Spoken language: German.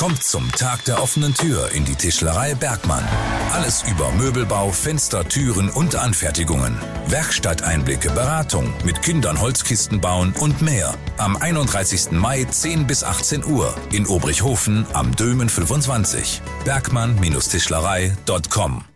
Kommt zum Tag der offenen Tür in die Tischlerei Bergmann. Alles über Möbelbau, Fenster, Türen und Anfertigungen. Werkstatteinblicke, Beratung, mit Kindern Holzkisten bauen und mehr. Am 31. Mai 10 bis 18 Uhr in Obrichhofen am Dömen 25. Bergmann-Tischlerei.com